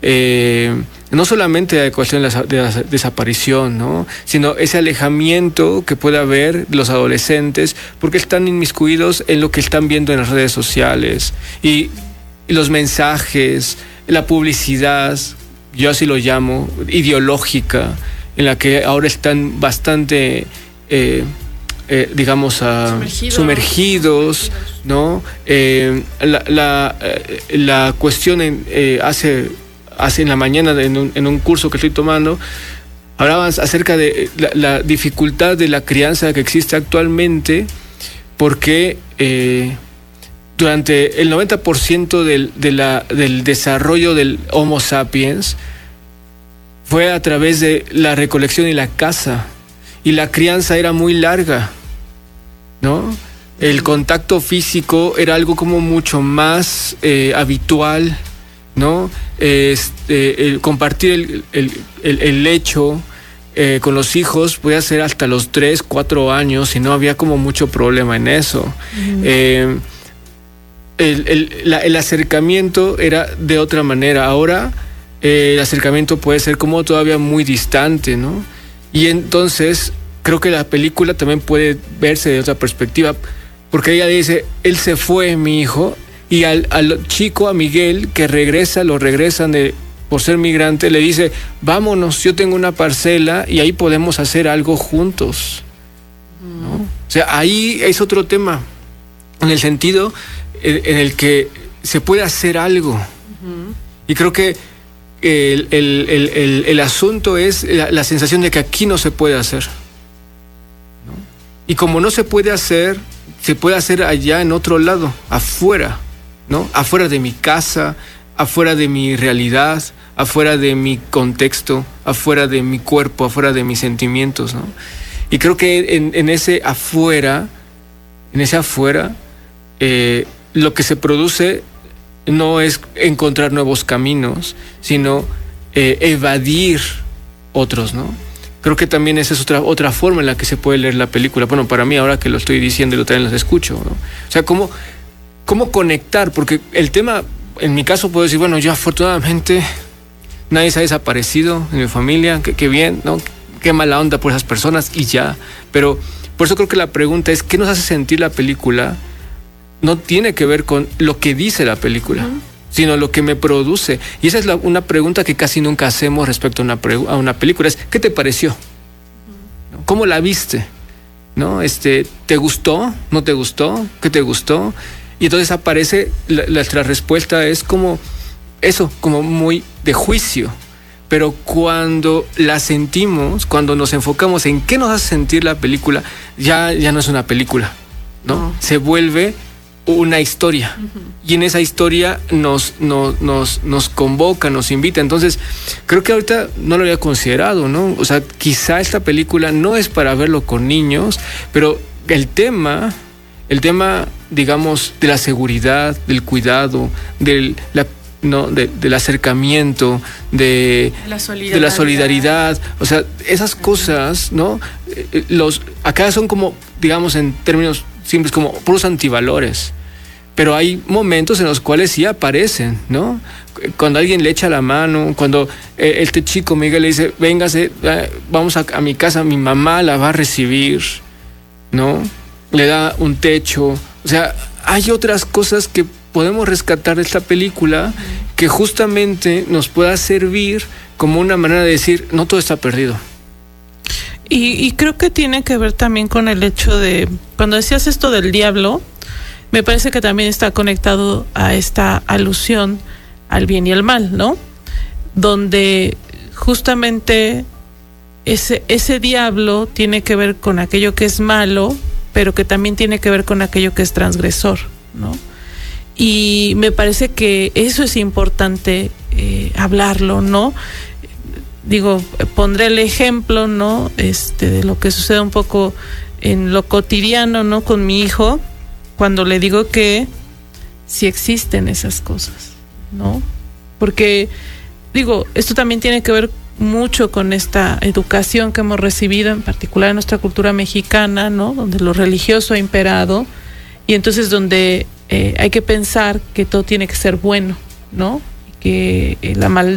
no solamente la cuestión de la desaparición, ¿no? Sino ese alejamiento que puede haber los adolescentes porque están inmiscuidos en lo que están viendo en las redes sociales y los mensajes, la publicidad, yo así lo llamo, ideológica, en la que ahora están bastante, digamos, sumergidos, ¿no? La cuestión hace en la mañana en un curso que estoy tomando, hablaban acerca de la dificultad de la crianza que existe actualmente, porque durante el 90% del desarrollo del Homo sapiens fue a través de la recolección y la caza, y la crianza era muy larga, ¿no? El contacto físico era algo como mucho más habitual, ¿no? El compartir el lecho con los hijos podía ser hasta los 3, 4 años y no había como mucho problema en eso. El acercamiento era de otra manera. Ahora el acercamiento puede ser como todavía muy distante, ¿no? Y entonces creo que la película también puede verse de otra perspectiva, porque ella dice, él se fue, mi hijo, y al chico, a Miguel, que lo regresan por ser migrante, le dice, vámonos, yo tengo una parcela y ahí podemos hacer algo juntos, ¿no? O sea, ahí es otro tema, en el sentido en el que se puede hacer algo. Y creo que el asunto es la sensación de que aquí no se puede hacer, ¿no? Y como no se puede hacer, se puede hacer allá en otro lado, afuera, ¿no? Afuera de mi casa, afuera de mi realidad, afuera de mi contexto, afuera de mi cuerpo, afuera de mis sentimientos, ¿no? Y creo que en ese afuera, lo que se produce no es encontrar nuevos caminos, sino evadir otros, ¿no? Creo que también esa es otra forma en la que se puede leer la película. Bueno, para mí, ahora que lo estoy diciendo y lo también los escucho, ¿no? O sea, ¿cómo conectar? Porque el tema, en mi caso puedo decir, bueno, yo afortunadamente nadie se ha desaparecido en mi familia, qué bien, ¿no? Qué mala onda por esas personas y ya. Pero por eso creo que la pregunta es, ¿qué nos hace sentir la película? No tiene que ver con lo que dice la película, sino lo que me produce. Y esa es una pregunta que casi nunca hacemos respecto a una película. Es, ¿qué te pareció? ¿No? ¿Cómo la viste? ¿No? ¿Te gustó? ¿No te gustó? ¿Qué te gustó? Y entonces aparece, la respuesta es como eso, como muy de juicio. Pero cuando la sentimos, cuando nos enfocamos en qué nos hace sentir la película, ya no es una película, ¿no? Se vuelve una historia. Y en esa historia nos convoca, nos invita. Entonces, creo que ahorita no lo había considerado, ¿no? O sea, quizá esta película no es para verlo con niños, pero el tema, digamos, de la seguridad, del cuidado, del acercamiento, de la solidaridad, o sea, esas cosas, ¿no? Acá son como, digamos, en términos simples, como puros antivalores. Pero hay momentos en los cuales sí aparecen, ¿no? Cuando alguien le echa la mano, cuando este chico Miguel le dice, véngase, vamos a mi casa, mi mamá la va a recibir, ¿no? Le da un techo. O sea, hay otras cosas que podemos rescatar de esta película que justamente nos pueda servir como una manera de decir, no todo está perdido. Y creo que tiene que ver también con el hecho de, cuando decías esto del diablo, me parece que también está conectado a esta alusión al bien y al mal, ¿no? Donde justamente ese diablo tiene que ver con aquello que es malo, pero que también tiene que ver con aquello que es transgresor, ¿no? Y me parece que eso es importante hablarlo, ¿no? Digo, pondré el ejemplo, ¿no? De lo que sucede un poco en lo cotidiano, ¿no? Con mi hijo, cuando le digo que sí existen esas cosas, ¿no? Porque, digo, esto también tiene que ver mucho con esta educación que hemos recibido, en particular en nuestra cultura mexicana, ¿no? Donde lo religioso ha imperado, y entonces donde hay que pensar que todo tiene que ser bueno, ¿no? Que la maldad